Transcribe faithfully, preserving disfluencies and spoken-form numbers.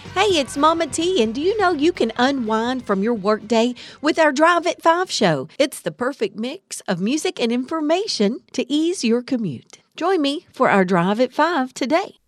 Hey, it's Mama T, and do you know you can unwind from your workday with our Drive at five show? It's the perfect mix of music and information to ease your commute. Join me for our Drive at five today.